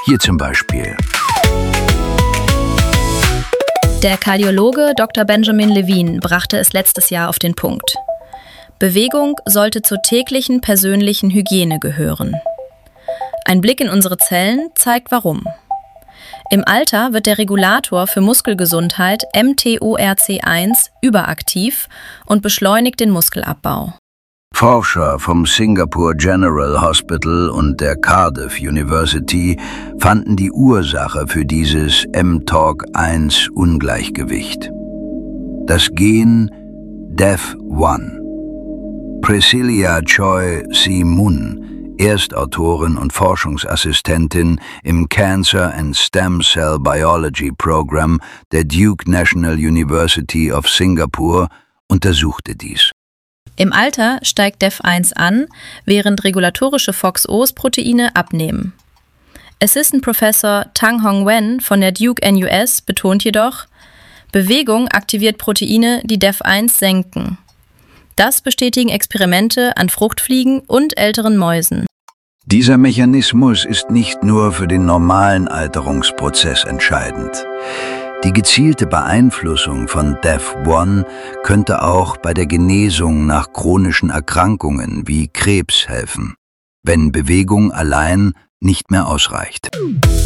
Hier zum Beispiel. Der Kardiologe Dr. Benjamin Levine brachte es letztes Jahr auf den Punkt. Bewegung sollte zur täglichen persönlichen Hygiene gehören. Ein Blick in unsere Zellen zeigt warum. Im Alter wird der Regulator für Muskelgesundheit mTORC1 überaktiv und beschleunigt den Muskelabbau. Forscher vom Singapore General Hospital und der Cardiff University fanden die Ursache für dieses mTORC1-Ungleichgewicht. Das Gen DEF1. Priscilla Choi Si-mun, Erstautorin und Forschungsassistentin im Cancer and Stem Cell Biology Program der Duke National University of Singapore, untersuchte dies. Im Alter steigt DEF1 an, während regulatorische FOXO-Proteine abnehmen. Assistant Professor Tang Hong Wen von der Duke NUS betont jedoch, Bewegung aktiviert Proteine, die DEF1 senken. Das bestätigen Experimente an Fruchtfliegen und älteren Mäusen. Dieser Mechanismus ist nicht nur für den normalen Alterungsprozess entscheidend. Die gezielte Beeinflussung von DEF1 könnte auch bei der Genesung nach chronischen Erkrankungen wie Krebs helfen, wenn Bewegung allein nicht mehr ausreicht.